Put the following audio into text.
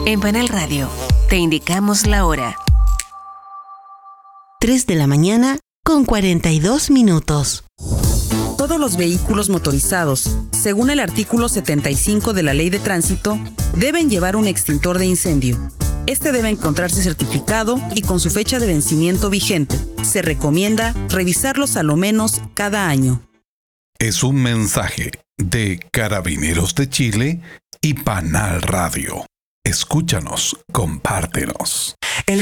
En Panal Radio, te indicamos la hora. 3:42 a.m. Todos los vehículos motorizados, según el artículo 75 de la Ley de Tránsito, deben llevar un extintor de incendio. Este debe encontrarse certificado y con su fecha de vencimiento vigente. Se recomienda revisarlos a lo menos cada año. Es un mensaje de Carabineros de Chile y Panal Radio. Escúchanos, compártenos.